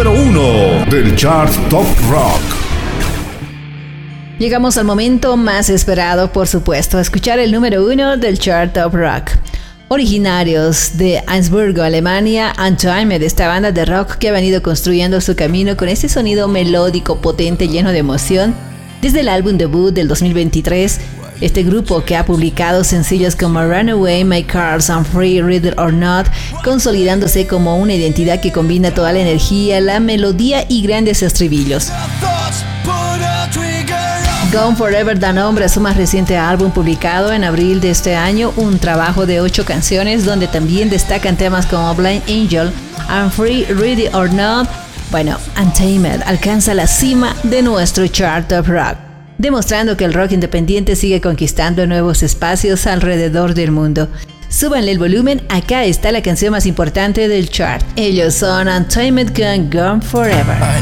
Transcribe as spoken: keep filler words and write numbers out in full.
número uno del Chart Top Rock. Llegamos al momento más esperado, por supuesto, a escuchar el número uno del Chart Top Rock. Originarios de Augsburgo, Alemania, Untimed, esta banda de rock que ha venido construyendo su camino con ese sonido melódico, potente, lleno de emoción, desde el álbum debut del dos mil veintitrés. Este grupo, que ha publicado sencillos como Runaway, My Cars, I'm Free, Read It or Not, consolidándose como una identidad que combina toda la energía, la melodía y grandes estribillos. Gone Forever da nombre a su más reciente álbum, publicado en abril de este año, un trabajo de ocho canciones donde también destacan temas como Blind Angel, I'm Free, Read It or Not. Bueno, Untamed alcanza la cima de nuestro Chart Top Rock, demostrando que el rock independiente sigue conquistando nuevos espacios alrededor del mundo. Súbanle el volumen, acá está la canción más importante del chart. Ellos son Untamed con Gone Forever.